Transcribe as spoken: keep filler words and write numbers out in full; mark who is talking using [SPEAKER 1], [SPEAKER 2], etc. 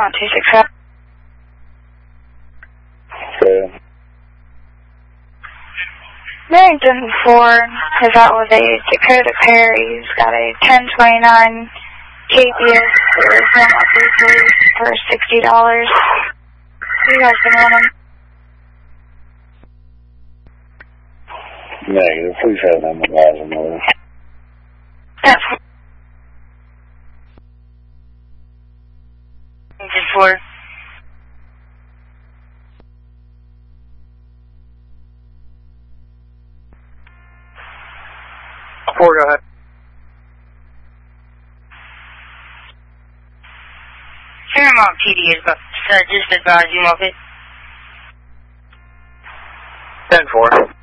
[SPEAKER 1] Paramount two six seven.
[SPEAKER 2] Okay.
[SPEAKER 1] Barrington Ford is out with a Dakota Perry. He's got a ten twenty-nine K B S for Paramount three three for sixty dollars. You guys can run him.
[SPEAKER 2] Negative. Please have them guys in there.
[SPEAKER 1] That's
[SPEAKER 3] Barrington Ford.
[SPEAKER 4] Four, go ahead.
[SPEAKER 3] Paramount P D is about, uh, just advised you, Muppet.
[SPEAKER 4] ten four.